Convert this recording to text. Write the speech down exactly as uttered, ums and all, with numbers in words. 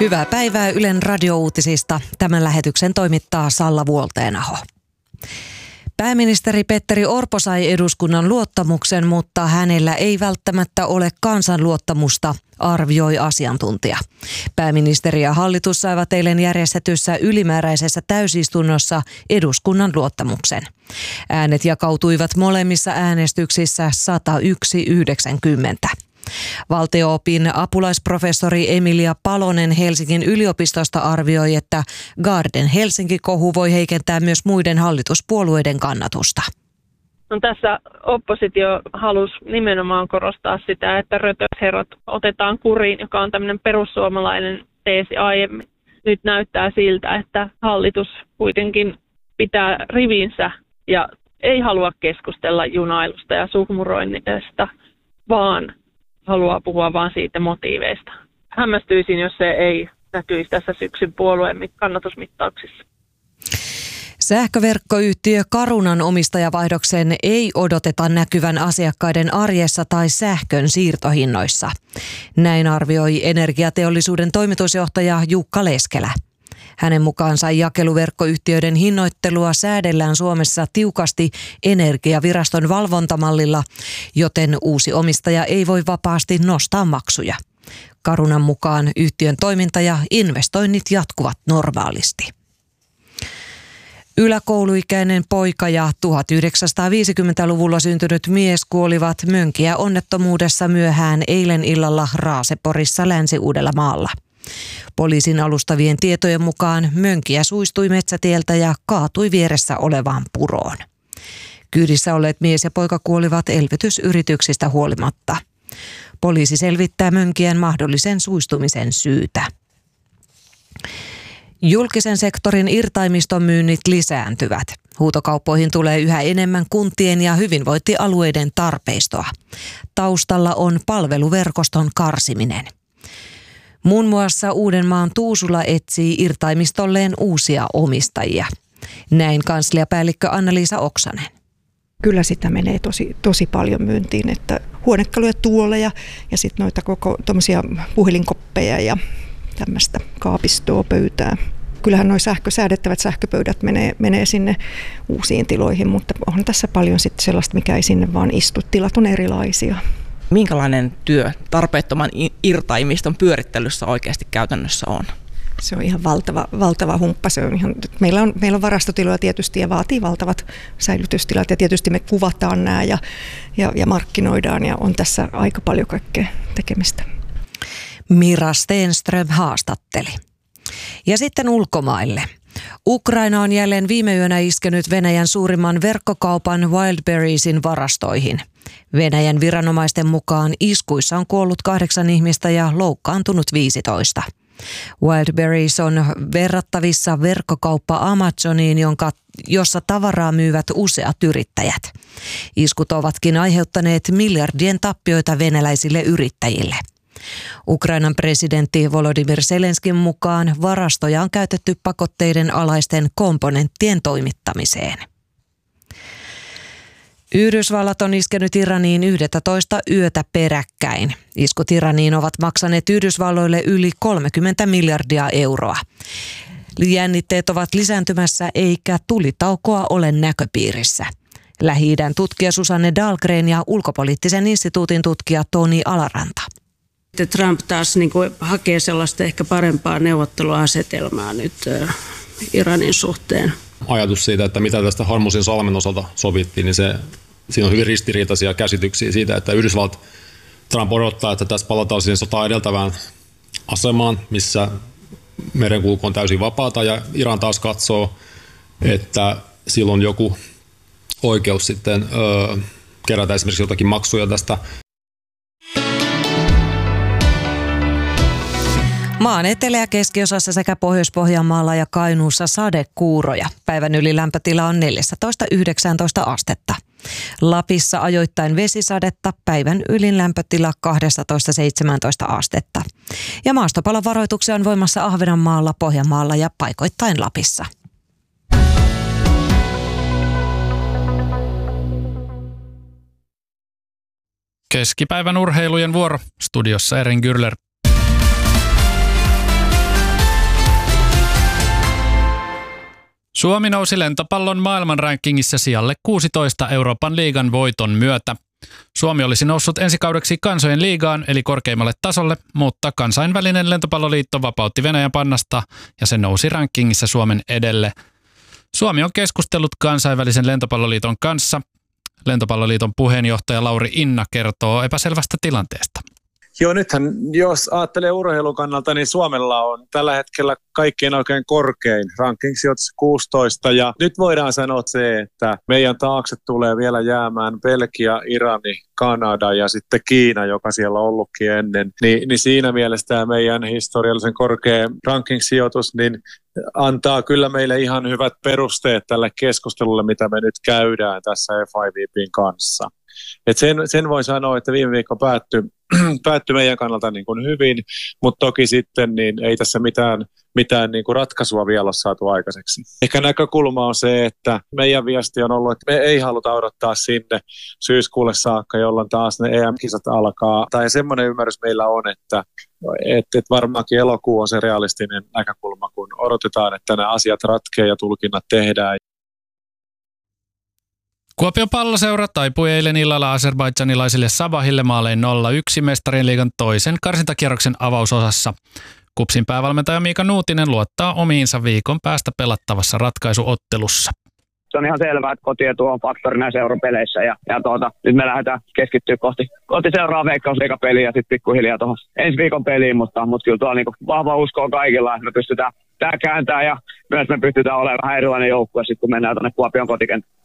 Hyvää päivää Ylen radiouutisista. Tämän lähetyksen toimittaa Salla Vuolteenaho. Pääministeri Petteri Orpo sai eduskunnan luottamuksen, mutta hänellä ei välttämättä ole kansan luottamusta, arvioi asiantuntija. Pääministeri ja hallitus saivat eilen järjestetyssä ylimääräisessä täysistunnossa eduskunnan luottamuksen. Äänet jakautuivat molemmissa äänestyksissä sata yksi yhdeksänkymmentä. Valtio-opin apulaisprofessori Emilia Palonen Helsingin yliopistosta arvioi, että Garden Helsinki-kohu voi heikentää myös muiden hallituspuolueiden kannatusta. No, tässä oppositio halusi nimenomaan korostaa sitä, että rötösherrat otetaan kuriin, joka on tämmöinen perussuomalainen teesi aiemmin. Nyt näyttää siltä, että hallitus kuitenkin pitää rivinsä ja ei halua keskustella junailusta ja suhmuroinnista, vaan haluaa puhua vain siitä motiiveista. Hämmästyisin, jos se ei näkyisi tässä syksyn puolueen kannatusmittauksissa. Sähköverkkoyhtiö Carunan omistajavaihdoksen ei odoteta näkyvän asiakkaiden arjessa tai sähkön siirtohinnoissa. Näin arvioi energiateollisuuden toimitusjohtaja Jukka Leskelä. Hänen mukaansa jakeluverkkoyhtiöiden hinnoittelua säädellään Suomessa tiukasti Energiaviraston valvontamallilla, joten uusi omistaja ei voi vapaasti nostaa maksuja. Carunan mukaan yhtiön toiminta ja investoinnit jatkuvat normaalisti. Yläkouluikäinen poika ja tuhatyhdeksänsataaviisikymmentäluvulla syntynyt mies kuolivat Mönkiä onnettomuudessa myöhään eilen illalla Raaseporissa Länsi-Uudellamaalla. Poliisin alustavien tietojen mukaan Mönkiä suistui metsätieltä ja kaatui vieressä olevaan puroon. Kyydissä olleet mies ja poika kuolivat elvytysyrityksistä huolimatta. Poliisi selvittää Mönkien mahdollisen suistumisen syytä. Julkisen sektorin irtaimiston myynnit lisääntyvät. Huutokauppoihin tulee yhä enemmän kuntien ja hyvinvointialueiden tarpeistoa. Taustalla on palveluverkoston karsiminen. Muun muassa Uudenmaan Tuusula etsii irtaimistolleen uusia omistajia. Näin kansliapäällikkö Anna-Liisa Oksanen. Kyllä sitä menee tosi, tosi paljon myyntiin, että huonekaluja, tuoleja ja sitten noita koko tommosia puhelinkoppeja ja tämmöistä kaapistoa, pöytää. Kyllähän nuo sähkösäädettävät sähköpöydät menee, menee sinne uusiin tiloihin, mutta on tässä paljon sitten sellaista, mikä ei sinne vaan istu. Tilat on erilaisia. Minkälainen työ tarpeettoman irtaimiston pyörittelyssä oikeasti käytännössä on? Se on ihan valtava, valtava humppa. Se on ihan, meillä, on, meillä on varastotiloja tietysti ja vaatii valtavat säilytystilat ja tietysti me kuvataan nämä ja, ja, ja markkinoidaan ja on tässä aika paljon kaikkea tekemistä. Mira Stenström haastatteli. Ja sitten ulkomaille. Ukraina on jälleen viime yönä iskenyt Venäjän suurimman verkkokaupan Wildberriesin varastoihin. Venäjän viranomaisten mukaan iskuissa on kuollut kahdeksan ihmistä ja loukkaantunut viisitoista. Wildberries on verrattavissa verkkokauppa Amazoniin, jonka, jossa tavaraa myyvät useat yrittäjät. Iskut ovatkin aiheuttaneet miljardien tappioita venäläisille yrittäjille. Ukrainan presidentti Volodymyr Zelenskin mukaan varastoja on käytetty pakotteiden alaisten komponenttien toimittamiseen. Yhdysvallat on iskenyt Iraniin yksitoista yötä peräkkäin. Iskut Iraniin ovat maksaneet Yhdysvalloille yli kolmekymmentä miljardia euroa. Jännitteet ovat lisääntymässä eikä tulitaukoa ole näköpiirissä. Lähi-idän tutkija Susanne Dahlgren ja ulkopoliittisen instituutin tutkija Toni Alaranta. Trump taas niin kuin hakee sellaista ehkä parempaa neuvotteluasetelmaa nyt äh, Iranin suhteen. Ajatus siitä, että mitä tästä Hormuzin salmen osalta sovittiin, niin se, siinä on hyvin ristiriitaisia käsityksiä siitä, että Yhdysvallat Trump odottaa, että tässä palataan siihen sotaa edeltävään asemaan, missä merenkulku on täysin vapaata, ja Iran taas katsoo, että sillä on joku oikeus sitten öö, kerätä esimerkiksi jotakin maksuja tästä. Maan etelä- ja keskiosassa sekä Pohjois-Pohjanmaalla ja Kainuussa sadekuuroja. Päivän ylilämpötila on neljätoista yhdeksäntoista astetta. Lapissa ajoittain vesisadetta, päivän ylin lämpötila kaksitoista seitsemäntoista astetta. Ja maastopalovaroituksia on voimassa Ahvenanmaalla, Pohjanmaalla ja paikoittain Lapissa. Keskipäivän urheilujen vuoro. Studiossa Erin Gürler. Suomi nousi lentopallon maailmanrankingissa sijalle kuusitoista Euroopan liigan voiton myötä. Suomi olisi noussut ensi kaudeksi kansojen liigaan eli korkeimmalle tasolle, mutta kansainvälinen lentopalloliitto vapautti Venäjän pannasta ja se nousi rankingissa Suomen edelle. Suomi on keskustellut kansainvälisen lentopalloliiton kanssa. Lentopalloliiton puheenjohtaja Lauri Inna kertoo epäselvästä tilanteesta. Joo, nythän jos ajattelee urheilun kannalta, niin Suomella on tällä hetkellä kaikkein oikein korkein ranking-sijoitus kuusitoista. Ja nyt voidaan sanoa se, että meidän taakse tulee vielä jäämään Belgia, Irani, Kanada ja sitten Kiina, joka siellä on ollutkin ennen. Ni, niin siinä mielessä tämä meidän historiallisen korkea ranking-sijoitus niin antaa kyllä meille ihan hyvät perusteet tälle keskustelulle, mitä me nyt käydään tässä F I V B:n kanssa. Et sen, sen voi sanoa, että viime viikko päättyi, päättyi meidän kannalta niin kuin hyvin, mutta toki sitten niin ei tässä mitään, mitään niin kuin ratkaisua vielä ole saatu aikaiseksi. Ehkä näkökulma on se, että meidän viesti on ollut, että me ei haluta odottaa sinne syyskuulle saakka, jolloin taas ne E M-kisat alkaa. Tai semmoinen ymmärrys meillä on, että et, et varmaankin elokuu on se realistinen näkökulma, kun odotetaan, että nämä asiat ratkeaa ja tulkinnat tehdään. Kuopion Palloseura taipui eilen illalla azerbaidžanilaisille Sabahille maalein nolla yksi mestarien liigan toisen karsintakierroksen avausosassa. KuPSin päävalmentaja Miika Nuutinen luottaa omiinsa viikon päästä pelattavassa ratkaisuottelussa. Se on ihan selvää, että kotietu on faktori näissä europeleissä ja, ja tuota, nyt me lähdetään keskittyä kohti, kohti seuraavaa veikkausliigapeliä ja sitten pikkuhiljaa tuohon ensi viikon peliin, mutta, mutta kyllä tuolla niinku vahva usko on kaikilla, että me pystytään tämä kääntää ja myös me pystytään olemaan vähän erilainen joukkue sitten kun mennään tuonne Kuopion kotikentään.